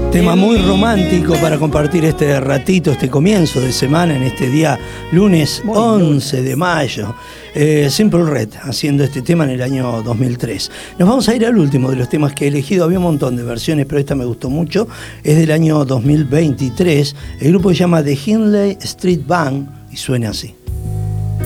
Tema muy romántico para compartir este ratito, este comienzo de semana, en este día lunes 11 de mayo. Simple Red haciendo este tema en el año 2003. Nos vamos a ir al último de los temas que he elegido. Había un montón de versiones, pero esta me gustó mucho. Es del año 2023. El grupo se llama The Hindley Street Band y suena así.